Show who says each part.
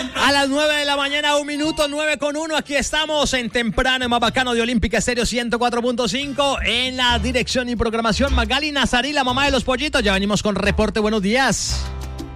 Speaker 1: A las 9 de la mañana, 1 minuto, 9:01. Aquí estamos en Temprano, en más bacano de Olímpica Estéreo 104.5. En la dirección y programación, Magali Nazarí, la mamá de los pollitos. Ya venimos con reporte. Buenos días.